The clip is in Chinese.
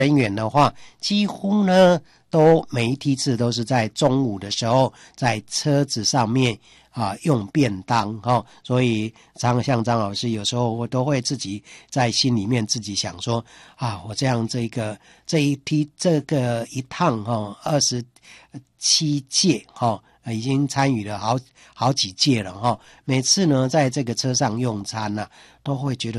人员的话，几乎呢都每一梯次都是在中午的时候在车子上面用便当所以像张老师有时候我都会自己在心里面自己想说我这样这个一趟27届已经参与了好几届了每次呢在这个车上用餐都会觉得